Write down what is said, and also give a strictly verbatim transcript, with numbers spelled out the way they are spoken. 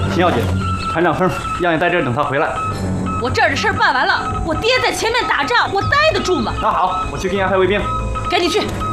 秦小姐，团长吩咐让你在这儿等他回来。 我这儿的事儿办完了，我爹在前面打仗，我待得住吗？ 那好，我去给你安排卫兵。 赶紧去。